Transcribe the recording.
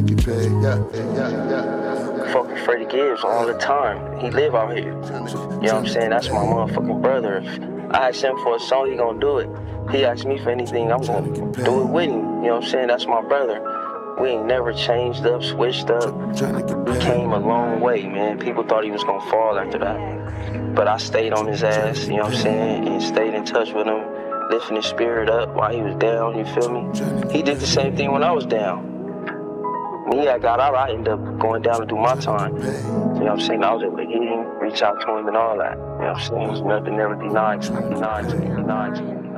get paid. Yeah. Fucking Freddie Gibbs all the time. He live out here. You know what I'm saying? That's my motherfucking brother. If I ask him for a song, he gonna do it. He asks me for anything, I'm gonna do it with him. You know what I'm saying? That's my brother. We ain't never changed up, switched up. We came a long way, man. People thought he was gonna fall after that. But I stayed on his ass, you know what I'm saying? And stayed in touch with him, lifting his spirit up while he was down, you feel me? He did the same thing when I was down. Me, I got out, I ended up going down to do my time. You know what I'm saying? I was able to hit him, reach out to him and all that. You know what I'm saying? It was nothing ever denied.